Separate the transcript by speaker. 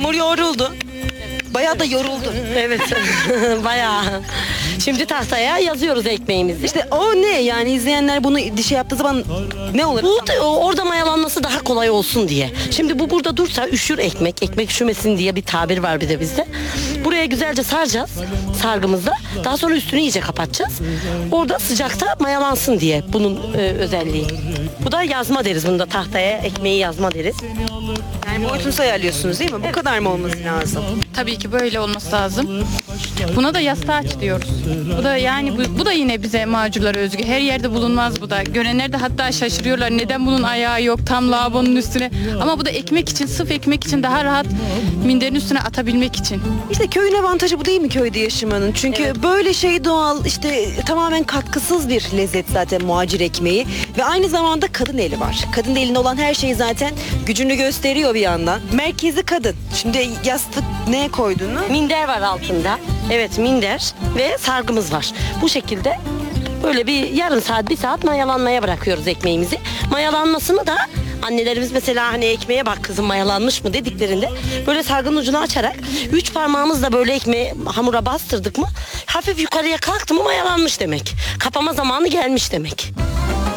Speaker 1: Hamur yoğruldu. Bayağı da yoruldu.
Speaker 2: Evet. Bayağı. Şimdi tahtaya yazıyoruz ekmeğimizi.
Speaker 1: İşte o ne yani, izleyenler bunu dişe yaptığı zaman ne olur?
Speaker 2: Bu orada mayalanması daha kolay olsun diye. Şimdi bu burada dursa üşür ekmek. Ekmek üşümesin diye bir tabir var bir de bizde. Buraya güzelce saracağız sargımızla. Daha sonra üstünü iyice kapatacağız. Orada sıcakta mayalansın diye bunun özelliği. Bu da yazma deriz. Bunda tahtaya ekmeği yazma deriz.
Speaker 1: Yani boyutunu ayarlıyorsunuz değil mi? Bu kadar mı olması lazım?
Speaker 3: Tabii ki böyle olması lazım. Buna da yastığa diyoruz. Bu da yani bu da yine bize macurlara özgü. Her yerde bulunmaz bu da. Görenler de hatta şaşırıyorlar. Neden bunun ayağı yok tam lavabonun üstüne? Ama bu da ekmek için, sırf ekmek için, daha rahat minderin üstüne atabilmek için.
Speaker 1: İşte köyün avantajı bu değil mi, köyde yaşamanın? Çünkü böyle şey doğal, işte tamamen katkısız bir lezzet zaten muhacir ekmeği. Ve aynı zamanda kadın eli var. Kadın elinde olan her şey zaten gücünü gösteriyor bir yandan. Merkezi kadın. Şimdi yastık neye koyduğunu?
Speaker 2: Minder var altında. Evet, minder ve sargımız var. Bu şekilde böyle bir yarım saat, bir saat mayalanmaya bırakıyoruz ekmeğimizi. Mayalanmasını da annelerimiz mesela hani ekmeğe bak kızım mayalanmış mı dediklerinde böyle sargının ucunu açarak 3 parmağımızla böyle ekmeği hamura bastırdık mı hafif yukarıya kalktı mı mayalanmış demek. Kapama zamanı gelmiş demek.